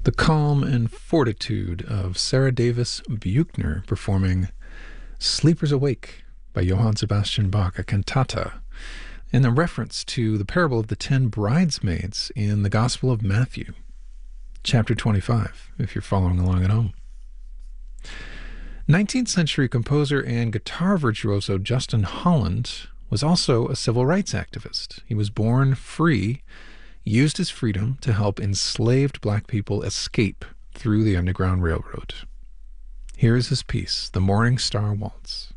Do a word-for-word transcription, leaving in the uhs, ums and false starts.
The calm and fortitude of Sarah Davis Buchner performing Sleepers Awake by Johann Sebastian Bach, a cantata, in a reference to the parable of the ten bridesmaids in the Gospel of Matthew, chapter twenty-five, if you're following along at home. nineteenth century composer and guitar virtuoso Justin Holland was also a civil rights activist. He was born free, used his freedom to help enslaved black people escape through the Underground Railroad. Here is his piece, The Morning Star Waltz.